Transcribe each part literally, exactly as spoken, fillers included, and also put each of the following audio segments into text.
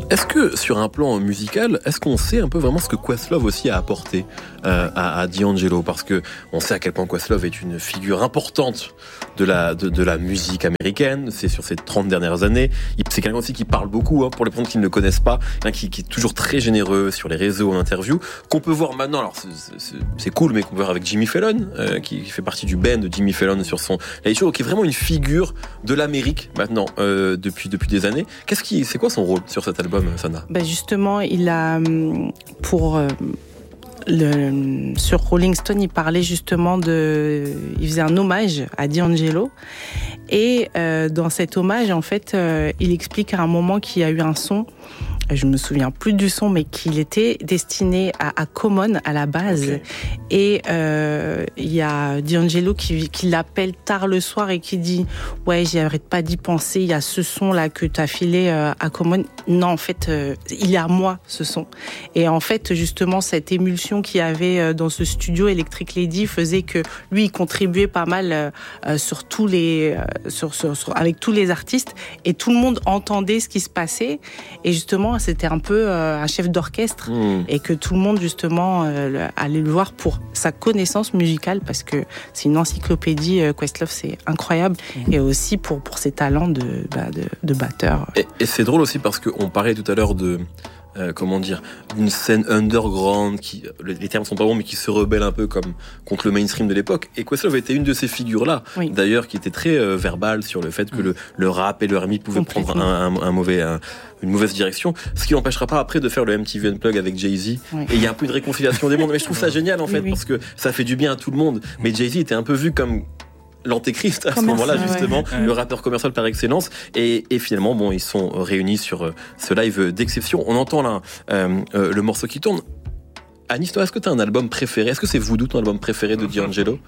Est-ce que, sur un plan musical, est-ce qu'on sait un peu vraiment ce que Questlove aussi a apporté euh, à, à D'Angelo? Parce que on sait à quel point Questlove est une figure importante de la, de, de la musique américaine. C'est sur ces trente dernières années. Il, c'est quelqu'un aussi qui parle beaucoup, hein, pour les personnes qui ne le connaissent pas, hein, qui, qui est toujours très généreux sur les réseaux, en interview, qu'on peut voir maintenant. Alors, c'est, c'est, c'est cool, mais qu'on peut voir avec Jimmy Fallon, euh, qui, qui fait partie du band de Jimmy Fallon sur son Late Show, qui est vraiment une figure de l'Amérique maintenant, euh, depuis, depuis des années. Qu'est-ce qui, c'est quoi son rôle sur cet album, Sana? Ben justement, il a, pour euh, le, sur Rolling Stone, il parlait justement de, il faisait un hommage à D'Angelo, et euh, dans cet hommage, en fait, euh, il explique à un moment qu'il y a eu un son. Je me souviens plus du son, mais qu'il était destiné à, à Common à la base. Okay. Et euh, il y a D'Angelo qui, qui l'appelle tard le soir et qui dit « Ouais, j'arrête pas d'y penser, il y a ce son-là que t'as filé euh, à Common. » Non, en fait, euh, il est à moi, ce son. Et en fait, justement, cette émulsion qu'il y avait euh, dans ce studio, Electric Lady, faisait que lui, il contribuait pas mal euh, sur tous les, euh, sur, sur, sur, avec tous les artistes. Et tout le monde entendait ce qui se passait. Et justement, c'était un peu euh, un chef d'orchestre, mmh. et que tout le monde justement euh, allait le voir pour sa connaissance musicale, parce que c'est une encyclopédie. euh, Questlove, c'est incroyable, mmh. et aussi pour pour ses talents de bah, de, de batteur. Et, et c'est drôle aussi parce qu'on parlait tout à l'heure de Euh, comment dire, d'une scène underground qui, les termes sont pas bons, mais qui se rebelle un peu comme contre le mainstream de l'époque. Et Questlove était une de ces figures-là, oui. d'ailleurs, qui était très euh, verbale sur le fait que le, le rap et le R and B pouvaient prendre un, un, un mauvais, un, une mauvaise direction, ce qui n'empêchera pas après de faire le M T V Unplugged avec Jay-Z. Oui. Et il y a un peu de réconciliation des mondes. Mais je trouve ça génial, en fait, oui, oui. parce que ça fait du bien à tout le monde. Mais Jay-Z était un peu vu comme l'antéchrist à ce moment-là, justement, ouais. le rappeur commercial par excellence, et, et finalement, bon, ils sont réunis sur euh, ce live d'exception. On entend là euh, euh, le morceau qui tourne. Anis, toi, est-ce que tu as un album préféré? Est-ce que c'est Voodoo ton album préféré de D'Angelo?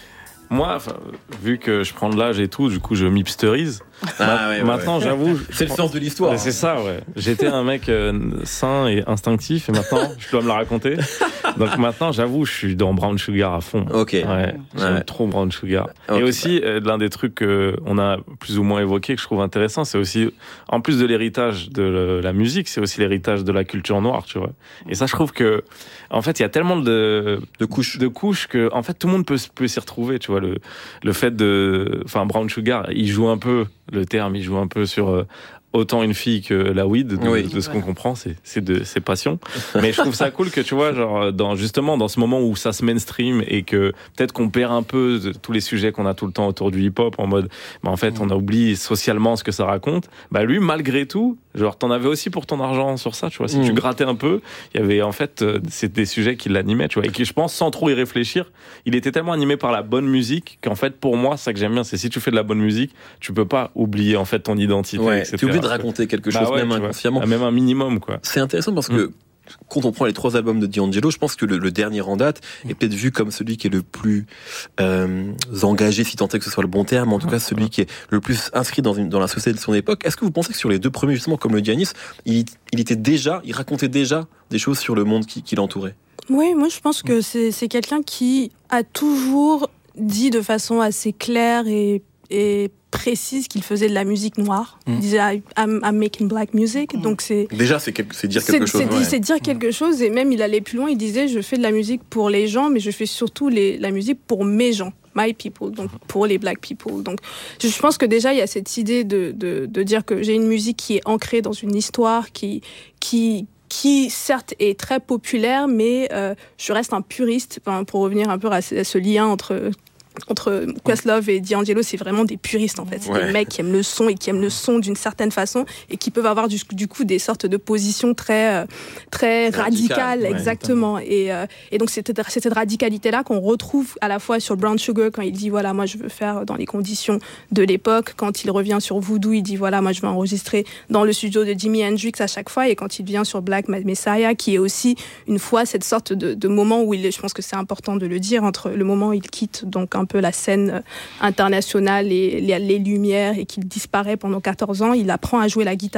Moi, vu que je prends de l'âge et tout, du coup, je m'hipsterise. Ah, ouais, ouais, maintenant, ouais. j'avoue, c'est le sens de l'histoire. C'est ça, ouais. J'étais un mec euh, sain et instinctif, et maintenant, je dois me la raconter. Donc maintenant, j'avoue, je suis dans Brown Sugar à fond. Ok. Ouais, j'aime ouais. trop Brown Sugar. Okay. Et aussi, euh, l'un des trucs qu'on a plus ou moins évoqué, que je trouve intéressant, c'est aussi, en plus de l'héritage de la musique, c'est aussi l'héritage de la culture noire, tu vois. Et ça, je trouve que, en fait, il y a tellement de de couches, de couches que, en fait, tout le monde peut peut s'y retrouver, tu vois. Le le fait de, enfin, Brown Sugar, il joue un peu. Le terme, il joue un peu sur euh, autant une fille que la weed, de, oui. de ce qu'on comprend, c'est, c'est de ses passions. Mais je trouve ça cool que, tu vois, genre, dans, justement, dans ce moment où ça se mainstream et que peut-être qu'on perd un peu de tous les sujets qu'on a tout le temps autour du hip-hop, en mode, bah, en fait, on a oublié socialement ce que ça raconte. Bah, lui, malgré tout, genre, t'en avais aussi pour ton argent sur ça, tu vois. Si mmh. tu grattais un peu, il y avait, en fait, euh, c'est des sujets qui l'animaient, tu vois. Et qui, je pense, sans trop y réfléchir, il était tellement animé par la bonne musique qu'en fait, pour moi, ça que j'aime bien, c'est si tu fais de la bonne musique, tu peux pas oublier, en fait, ton identité, ouais, et cetera. T'es obligé de raconter quelque chose, bah ouais, même inconsciemment. Vois, même un minimum, quoi. C'est intéressant parce que, mmh. quand on prend les trois albums de D'Angelo, je pense que le, le dernier en date est peut-être vu comme celui qui est le plus euh, engagé, si tant est que ce soit le bon terme, en tout cas celui qui est le plus inscrit dans, une, dans la société de son époque. Est-ce que vous pensez que sur les deux premiers, justement, comme le dit Anis, il, il était déjà, il racontait déjà des choses sur le monde qui, qui l'entourait? Oui, moi je pense que c'est, c'est quelqu'un qui a toujours dit de façon assez claire et, et précise qu'il faisait de la musique noire. Mm. Il disait I'm, I'm making black music. Mm. Donc c'est déjà c'est, quelque, c'est dire quelque c'est, chose. C'est, ouais. c'est dire quelque chose, et même il allait plus loin. Il disait je fais de la musique pour les gens, mais je fais surtout les, la musique pour mes gens, my people, donc pour les black people. Donc je pense que déjà il y a cette idée de de, de dire que j'ai une musique qui est ancrée dans une histoire, qui qui qui certes est très populaire, mais euh, je reste un puriste. Enfin, pour revenir un peu à ce, à ce lien entre entre Questlove et D'Angelo, c'est vraiment des puristes en fait. C'est ouais. des mecs qui aiment le son et qui aiment le son d'une certaine façon et qui peuvent avoir du, du coup des sortes de positions très très Radical, radicales, ouais, exactement. Et, euh, et donc c'est cette radicalité-là qu'on retrouve à la fois sur Brown Sugar quand il dit voilà moi je veux faire dans les conditions de l'époque. Quand il revient sur Voodoo, il dit voilà moi je veux enregistrer dans le studio de Jimi Hendrix à chaque fois. Et quand il vient sur Black Messiah, qui est aussi une fois cette sorte de, de moment où il, je pense que c'est important de le dire, entre le moment où il quitte donc un peu la scène internationale et les, les lumières et qu'il disparaît pendant quatorze ans, il apprend à jouer la guitare.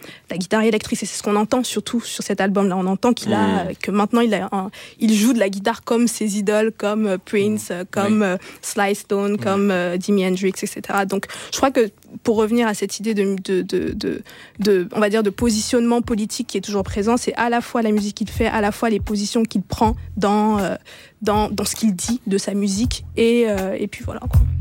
la guitare électrique. Et c'est ce qu'on entend surtout sur cet album-là. On entend qu'il a, mmh. que maintenant il, a un, il joue de la guitare comme ses idoles, comme euh, Prince, mmh. comme oui. euh, Sly Stone, mmh. comme euh, Jimi Hendrix, et cetera. Donc, je crois que pour revenir à cette idée de, de, de, de, de, on va dire, de positionnement politique qui est toujours présent, c'est à la fois la musique qu'il fait, à la fois les positions qu'il prend dans, euh, dans, dans ce qu'il dit de sa musique, et, euh, et puis voilà, quoi.